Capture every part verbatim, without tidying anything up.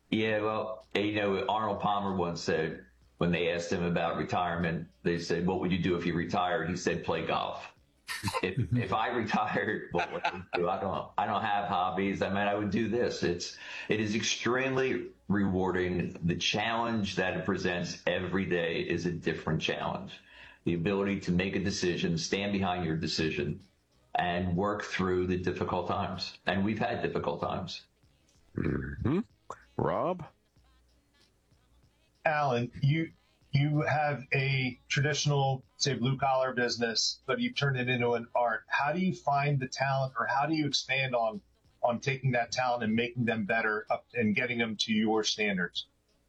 Yeah, well, you know, Arnold Palmer once said when they asked him about retirement, they said, "What would you do if you retired?" He said, "Play golf." If if I retired, what would I do? I don't I don't have hobbies. I mean, I would do this. It's it is extremely rewarding. The challenge that it presents every day is a different challenge. The ability to make a decision, stand behind your decision, and work through the difficult times. And we've had difficult times. Mm-hmm. Rob? Alan, you you have a traditional, say, blue collar business, but you've turned it into an art. How do you find the talent, or how do you expand on on taking that talent and making them better up and getting them to your standards?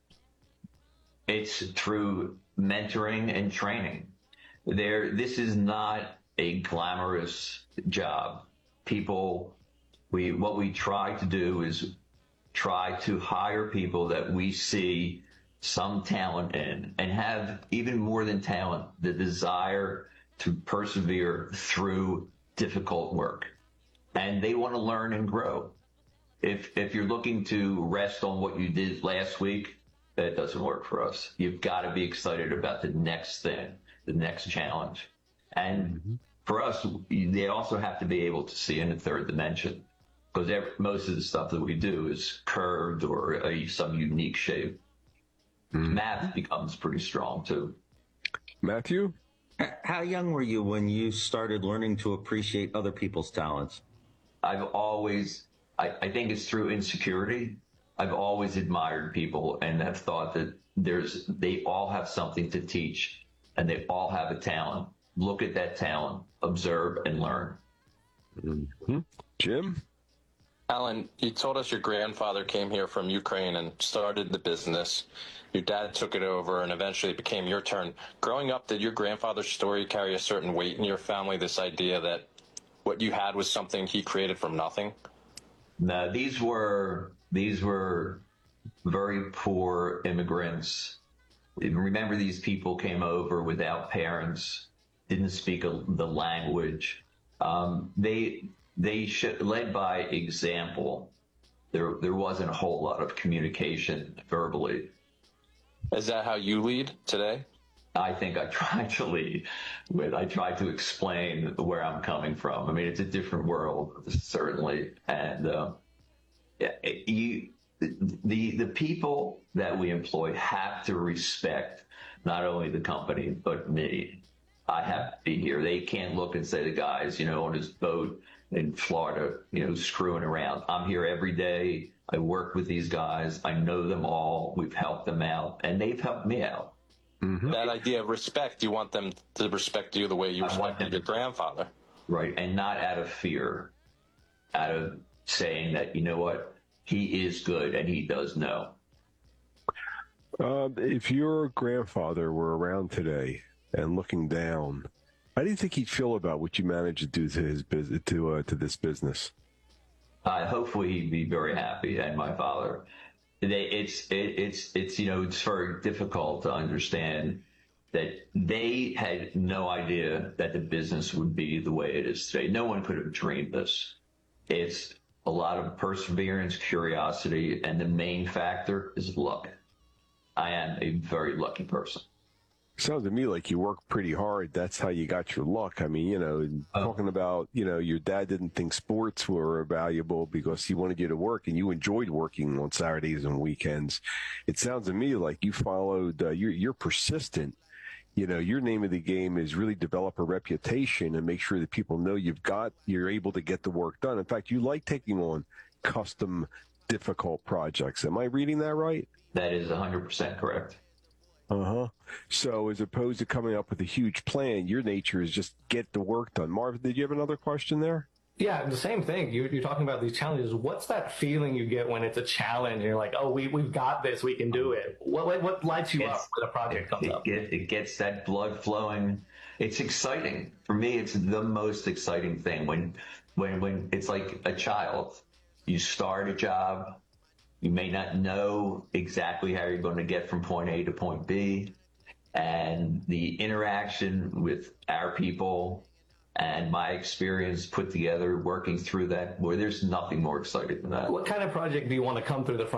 It's through mentoring and training. There, this is not a glamorous job. People, we what we try to do is try to hire people that we see some talent in, and have, even more than talent, the desire to persevere through difficult work. And they want to learn and grow. If if you're looking to rest on what you did last week, that doesn't work for us. You've got to be excited about the next thing, the next challenge. And mm-hmm. for us, they also have to be able to see in a third dimension, because every, most of the stuff that we do is curved or a, some unique shape. Mm-hmm. Math becomes pretty strong too. Matthew? How young were you when you started learning to appreciate other people's talents? I've always, I, I think it's through insecurity. I've always admired people and have thought that there's, they all have something to teach, and they all have a talent. Look at that talent, observe and learn. Mm-hmm. Jim? Alan, you told us your grandfather came here from Ukraine and started the business. Your dad took it over, and eventually it became your turn. Growing up, did your grandfather's story carry a certain weight in your family, this idea that what you had was something he created from nothing? No, these were, these were very poor immigrants. Remember, these people came over without parents, didn't speak a, the language. Um, they they should, led by example. There there wasn't a whole lot of communication verbally. Is that how you lead today? I think I try to lead with, I try to explain where I'm coming from. I mean, it's a different world, certainly. And uh, you, the, the people that we employ have to respect not only the company, but me. I have to be here. They can't look and say the guy's, you know, on his boat in Florida, you know, screwing around. I'm here every day. I work with these guys. I know them all. We've helped them out, and they've helped me out. Mm-hmm. That idea of respect, you want them to respect you the way you respected your grandfather. Right, and not out of fear, out of saying that, you know what, he is good and he does know. Uh, if your grandfather were around today and looking down, how do you think he'd feel about what you managed to do to his business, to uh, to this business? Uh, hopefully, he'd be very happy, and my father. They, it's it, it's it's you know it's very difficult to understand that they had no idea that the business would be the way it is today. No one could have dreamed this. It's a lot of perseverance, curiosity, and the main factor is luck. I am a very lucky person. Sounds to me like you worked pretty hard. That's how you got your luck. I mean, you know, oh. talking about, you know, your dad didn't think sports were valuable because he wanted you to work, and you enjoyed working on Saturdays and weekends. It sounds to me like you followed, uh, you're, you're persistent. You know, your name of the game is really develop a reputation and make sure that people know you've got, you're able to get the work done. In fact, you like taking on custom, difficult projects. Am I reading that right? That is one hundred percent correct. Uh-huh. So as opposed to coming up with a huge plan, your nature is just get the work done. Marv, did you have another question there? Yeah, the same thing. You, you're talking about these challenges. What's that feeling you get when it's a challenge? And you're like, oh, we, we've got this. We can do it. What what, what lights you it's, up when a project comes it, up? It, it gets that blood flowing. It's exciting. For me, it's the most exciting thing. When, when, when it's like a child. You start a job. You may not know exactly how you're going to get from point A to point B. And the interaction with our people and my experience put together working through that, where there's nothing more exciting than that. What kind of project do you want to come through the front